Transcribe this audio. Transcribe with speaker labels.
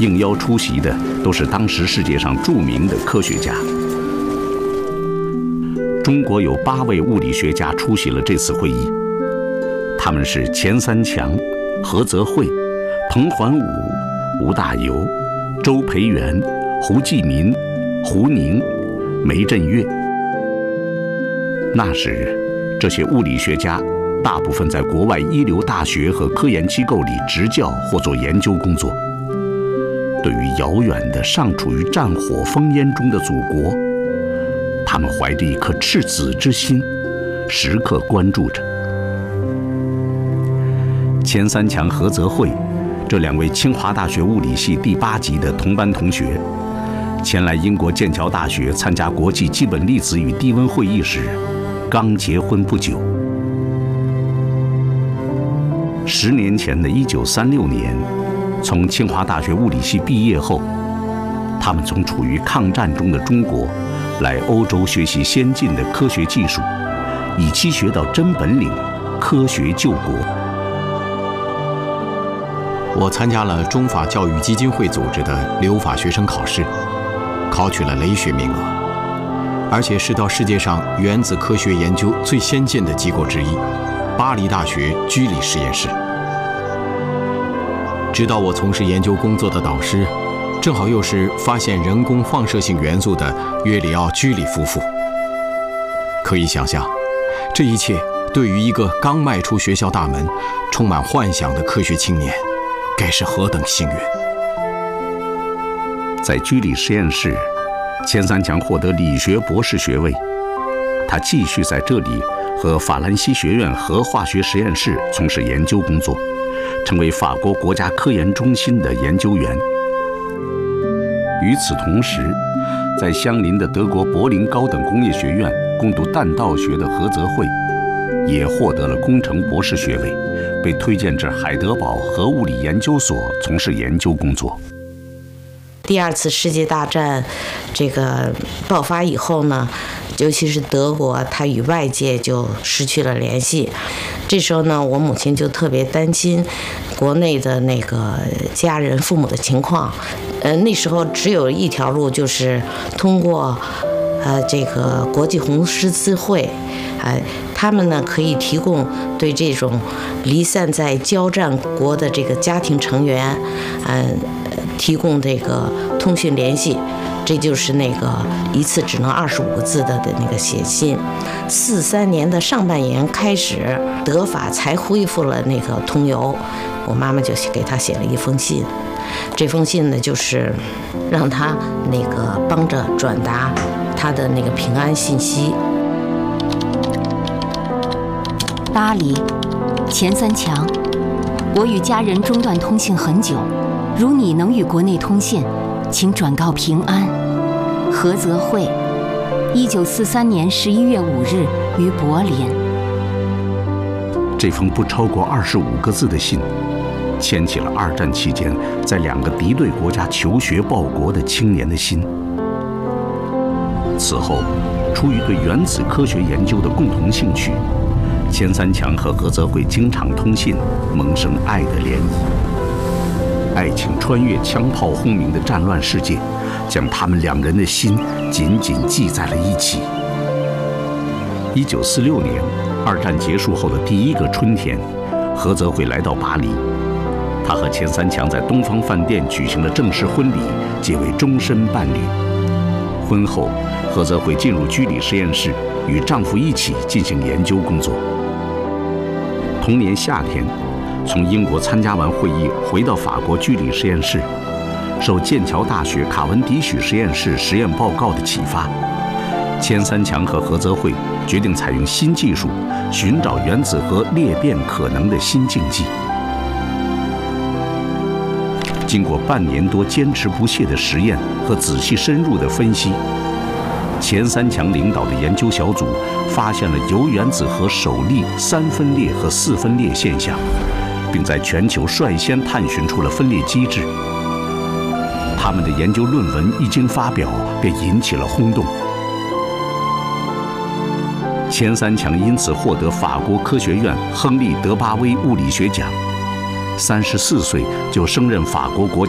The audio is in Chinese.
Speaker 1: 应邀出席的都是当时世界上著名的科学家。中国有8位物理学家出席了这次会议，他们是钱三强、何泽慧、彭桓武、吴大猷、周培源、胡继民、胡宁、梅振岳。那时，这些物理学家大部分在国外一流大学和科研机构里执教或做研究工作。对于遥远的尚处于战火烽烟中的祖国，他们怀着一颗赤子之心，时刻关注着。钱三强、何泽慧这2位清华大学物理系第8级的同班同学，前来英国剑桥大学参加国际基本粒子与低温会议时，刚结婚不久。10年前的1936年，从清华大学物理系毕业后，他们从处于抗战中的中国来欧洲学习先进的科学技术，以期学到真本领，科学救国。
Speaker 2: 我参加了中法教育基金会组织的留法学生考试，考取了雷学名额，而且是到世界上原子科学研究最先进的机构之一——巴黎大学居里实验室。指导我从事研究工作的导师，正好又是发现人工放射性元素的约里奥·居里夫妇。可以想象，这一切对于一个刚迈出学校大门、充满幻想的科学青年，该是何等幸运！
Speaker 1: 在居里实验室，钱三强获得理学博士学位。他继续在这里和法兰西学院核化学实验室从事研究工作，成为法国国家科研中心的研究员。与此同时，在相邻的德国柏林高等工业学院攻读弹道学的何泽慧，也获得了工程博士学位，被推荐至海德堡核物理研究所从事研究工作。
Speaker 3: 第2次世界大战这个爆发以后呢，尤其是德国，它与外界就失去了联系。这时候呢，我母亲就特别担心国内的那个家人、父母的情况。那时候只有一条路，就是通过这个国际红十字会，他们呢可以提供对这种离散在交战国的这个家庭成员，提供这个通讯联系。这就是那个一次只能25个字的那个写信。43年的上半年开始，德法才恢复了那个通邮。我妈妈就给他写了一封信，这封信呢就是让他那个帮着转达他的那个平安信息。
Speaker 4: 巴黎，钱三强，我与家人中断通信很久，如你能与国内通信，请转告平安。何泽慧，1943年11月5日于柏林。
Speaker 1: 这封不超过25个字的信，牵起了2战期间在2个敌对国家求学报国的青年的心。此后，出于对原子科学研究的共同兴趣，钱三强和何泽慧经常通信，萌生爱的涟漪。爱情穿越枪炮轰鸣的战乱世界，将他们2人的心紧紧系在了一起。1946年，2战结束后的第1个春天，何泽慧来到巴黎，他和钱三强在东方饭店举行了正式婚礼，结为终身伴侣。婚后，何泽慧进入居里实验室，与丈夫一起进行研究工作。同年夏天，从英国参加完会议，回到法国居里实验室，受剑桥大学卡文迪许实验室实验报告的启发，钱三强和何泽慧决定采用新技术，寻找原子核裂变可能的新境界。经过半年多坚持不懈的实验和仔细深入的分析，钱三强领导的研究小组发现了铀原子核首例3分裂和4分裂现象，并在全球率先探寻出了分裂机制。他们的研究论文一经发表，便引起了轰动。钱三强因此获得法国科学院亨利·德巴威物理学奖，34岁就升任法国国家